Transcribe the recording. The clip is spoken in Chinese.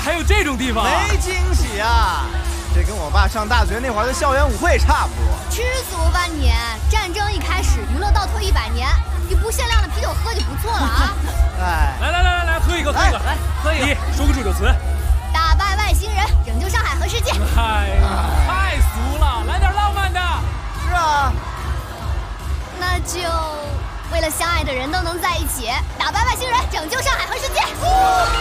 还有这种地方？ 没惊喜啊！这跟我爸上大学那会儿的校园舞会差不多。 吃死我吧你！战争一开始，娱乐倒退100年，你不限量的啤酒喝就不错了啊！ 哎， 来，喝一个， 来喝一个。 说个祝酒词。 打败外星人，拯救上海和世界。 哎呀，太俗了，来点浪漫的。 是啊。 那就为了相爱的人都能在一起，打败外星人，拯救上海和世界。